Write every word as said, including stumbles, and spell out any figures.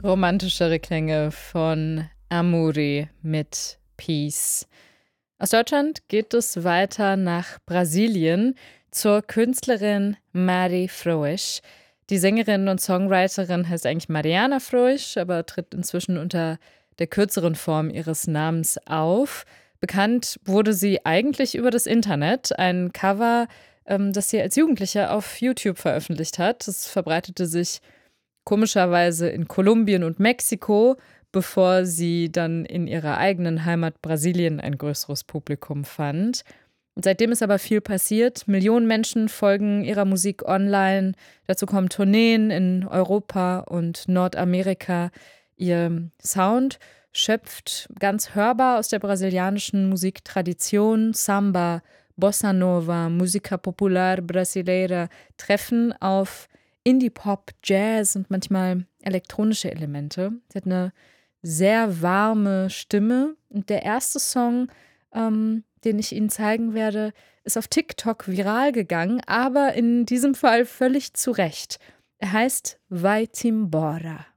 Romantischere Klänge von Amuri mit Peace. Aus Deutschland geht es weiter nach Brasilien zur Künstlerin Mari Froisch. Die Sängerin und Songwriterin heißt eigentlich Mariana Froisch, aber tritt inzwischen unter der kürzeren Form ihres Namens auf. Bekannt wurde sie eigentlich über das Internet. Ein Cover, ähm, das sie als Jugendliche auf YouTube veröffentlicht hat. Das verbreitete sich komischerweise in Kolumbien und Mexiko, bevor sie dann in ihrer eigenen Heimat Brasilien ein größeres Publikum fand. Und seitdem ist aber viel passiert. Millionen Menschen folgen ihrer Musik online. Dazu kommen Tourneen in Europa und Nordamerika. Ihr Sound schöpft ganz hörbar aus der brasilianischen Musiktradition. Samba, Bossa Nova, Música Popular Brasileira treffen auf Indie-Pop, Jazz und manchmal elektronische Elemente. Sie hat eine sehr warme Stimme. Und der erste Song, ähm, den ich Ihnen zeigen werde, ist auf TikTok viral gegangen, aber in diesem Fall völlig zu Recht. Er heißt Vai Timbora.